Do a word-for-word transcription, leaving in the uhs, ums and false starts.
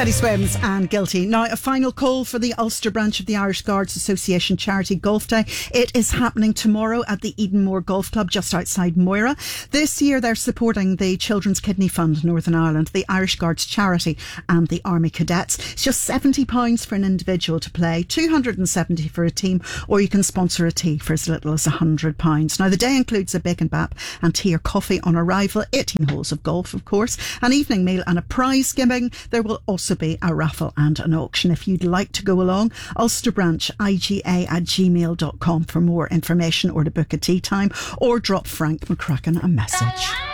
Teddy Swims and Guilty. Now, a final call for the Ulster branch of the Irish Guards Association Charity Golf Day. It is happening tomorrow at the Edenmore Golf Club just outside Moira. This year they're supporting the Children's Kidney Fund Northern Ireland, the Irish Guards Charity and the Army Cadets. It's just seventy pounds for an individual to play, two hundred seventy pounds for a team, or you can sponsor a tea for as little as one hundred pounds. Now, the day includes a bacon bap and tea or coffee on arrival, eighteen holes of golf, of course, an evening meal and a prize giving. There will also be a raffle and an auction if you'd like to go along. Ulster branch, I G A at gmail dot com for more information or to book a tea time, or drop Frank McCracken a message.